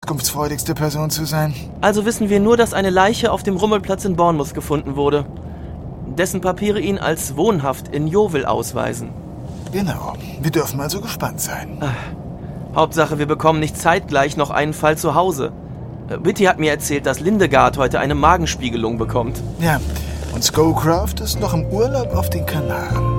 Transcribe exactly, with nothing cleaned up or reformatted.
auskunftsfreudigste Person zu sein. Also wissen wir nur, dass eine Leiche auf dem Rummelplatz in Bournemouth gefunden wurde, dessen Papiere ihn als wohnhaft in Yeovil ausweisen. Genau. Wir dürfen also gespannt sein. Ach, Hauptsache, wir bekommen nicht zeitgleich noch einen Fall zu Hause. Whitty hat mir erzählt, dass Lindegard heute eine Magenspiegelung bekommt. Ja, und Scowcroft ist noch im Urlaub auf den Kanaren.